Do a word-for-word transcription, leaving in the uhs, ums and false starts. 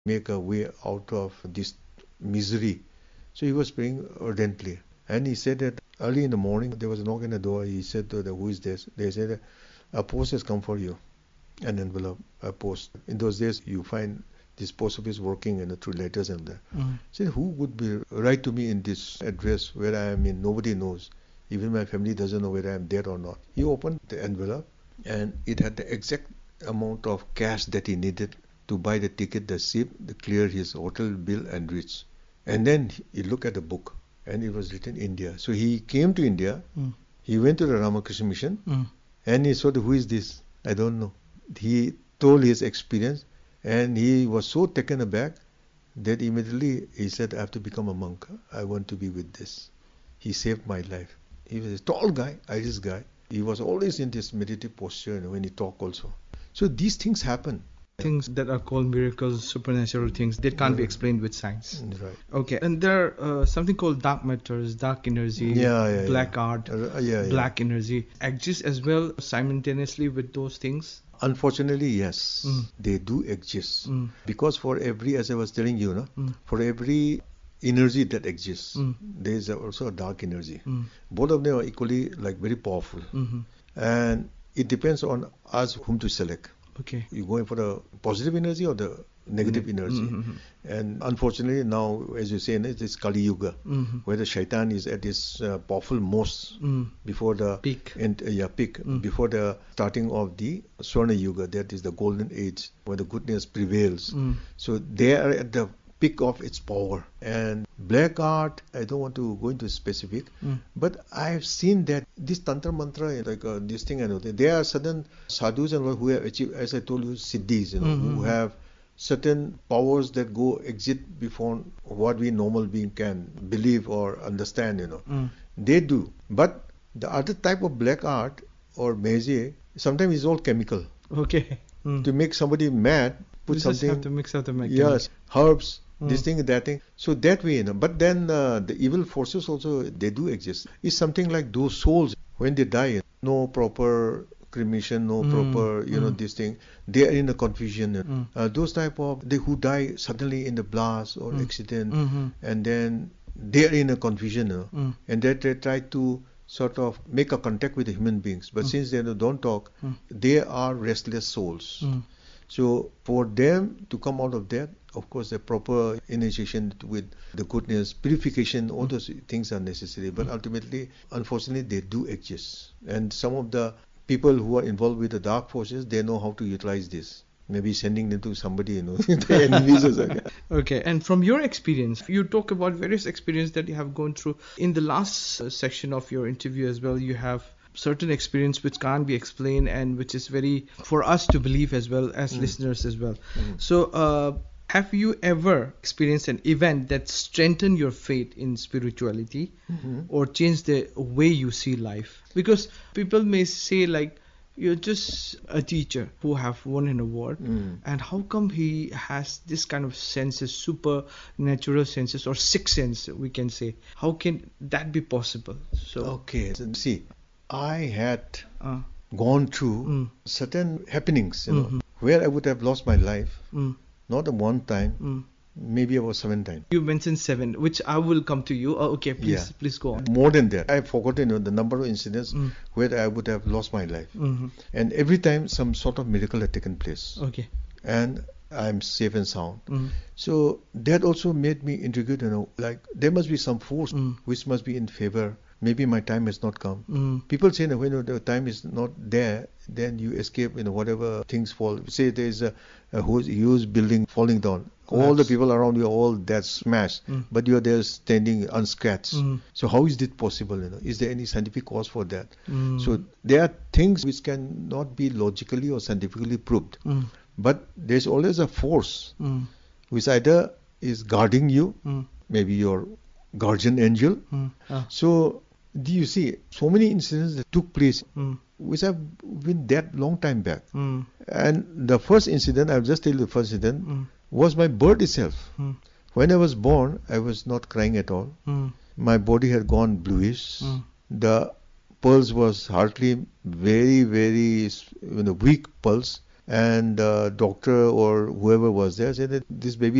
make a way out of this misery. So he was praying ardently. And he said that early in the morning, there was a knock on the door. He said to them, who is this? They said, a post has come for you. An envelope, a post. In those days, you find this post office working you know, through letters and that. Mm. Said, who would be write to me in this address where I am in? Nobody knows. Even my family doesn't know whether I am dead or not. He opened the envelope and it had the exact amount of cash that he needed to buy the ticket, the ship, to clear his hotel bill and reach. And then he looked at the book and it was written India. So he came to India. Mm. He went to the Ramakrishna Mission mm. and he said, who is this? I don't know. He told his experience and he was so taken aback that immediately he said, I have to become a monk. I want to be with this. He saved my life. He was a tall guy, Irish guy. He was always in this meditative posture you know, when he talked also. So these things happen. Things that are called miracles, supernatural things that can't be explained with science. Right. Okay. And there are uh, something called dark matters, dark energy, yeah, yeah, black yeah. art, uh, yeah, black yeah. energy exist as well simultaneously with those things? Unfortunately, yes. Mm. They do exist. Mm. Because for every, as I was telling you, no, mm. for every energy that exists, mm. there is also a dark energy. Mm. Both of them are equally like very powerful. Mm-hmm. And it depends on us whom to select. Okay. You're going for the positive energy or the negative mm-hmm. energy. Mm-hmm. And unfortunately now, as you say, it's this Kali Yuga, mm-hmm. where the shaitan is at its uh, powerful most mm. before the peak, and, uh, yeah, peak mm. before the starting of the Swarna Yuga, that is the golden age where the goodness prevails. Mm. So they are at the peak of its power. And black art, I don't want to go into specific, mm. but I've seen that this tantra mantra, like uh, this thing, I know there are certain sadhus and who have achieved, as I told you, siddhis, you know, mm-hmm. who have certain powers that go exit before what we normal being can believe or understand, you know. Mm. They do. But the other type of black art or magic, sometimes is all chemical. Okay. Mm. To make somebody mad, put you something. Just have to mix up the make Yes, herbs. Mm. This thing, that thing. So that way, you know. But then uh, the evil forces also, they do exist. It's something like those souls, when they die, no proper cremation, no mm. proper, you mm. know, this thing. They are in a confusion. Mm. Uh, those type of, they who die suddenly in the blast or mm. accident, mm-hmm. and then they are in a confusion. You know, mm. and that they try to sort of make a contact with the human beings. But mm. since they don't talk, mm. they are restless souls. Mm. So for them to come out of that, of course, the proper initiation with the goodness, purification, all those things are necessary. But ultimately, unfortunately, they do exist. And some of the people who are involved with the dark forces, they know how to utilize this. Maybe sending them to somebody, you know, the enemies or something. Okay, and from your experience, you talk about various experiences that you have gone through. In the last uh, section of your interview as well, you have certain experience which can't be explained and which is very for us to believe as well as mm. listeners as well. Mm. So uh, have you ever experienced an event that strengthened your faith in spirituality mm-hmm. or changed the way you see life? Because people may say like, you're just a teacher who have won an award mm. and how come he has this kind of senses, supernatural senses or sixth sense we can say? How can that be possible? So okay, so see, I had uh, gone through mm. certain happenings, you mm-hmm. know, where I would have lost my life, mm. not a one time, mm. maybe about seven times. You mentioned seven, which I will come to you. Oh, okay, please, yeah. please go on. More than that, I've forgotten you know, the number of incidents mm. where I would have lost my life, mm-hmm. and every time some sort of miracle had taken place. Okay, and I'm safe and sound. Mm. So that also made me intrigued. You know, like there must be some force mm. which must be in favor. Maybe my time has not come. Mm. People say that when the time is not there, then you escape, you know, whatever things fall. Say there is a, a huge building falling down. Collapse. All the people around you are all dead, smashed, mm. but you are there standing unscratched. Mm. So how is it possible? You know, is there any scientific cause for that? Mm. So there are things which cannot be logically or scientifically proved. Mm. But there's always a force mm. which either is guarding you, mm. maybe your guardian angel. Mm. Ah. So do you see so many incidents that took place mm. which have been that long time back. Mm. And the first incident, I'll just tell you the first incident, mm. was my birth itself. Mm. When I was born, I was not crying at all. Mm. My body had gone bluish. Mm. The pulse was hardly very, very you know, weak pulse. And uh, doctor or whoever was there said that this baby